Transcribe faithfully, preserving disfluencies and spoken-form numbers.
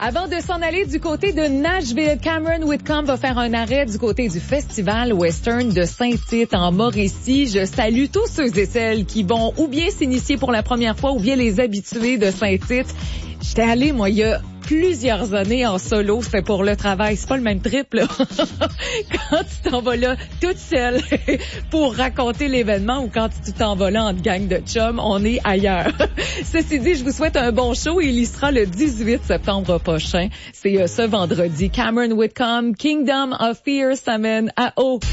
Avant de s'en aller du côté de Nashville, Cameron Whitcomb va faire un arrêt du côté du Festival Western de Saint-Tite en Mauricie. Je salue tous ceux et celles qui vont ou bien s'initier pour la première fois ou bien les habitués de Saint-Tite. J'étais allée, moi, il y a plusieurs années en solo, c'était pour le travail. C'est pas le même trip, là. Quand tu t'en vas là toute seule pour raconter l'événement ou quand tu t'en vas là en gang de chums, on est ailleurs. Ceci dit, je vous souhaite un bon show et il y sera le dix-huit septembre prochain. C'est euh, ce vendredi. Cameron Whitcomb, Kingdom of Fear s'amène à eau.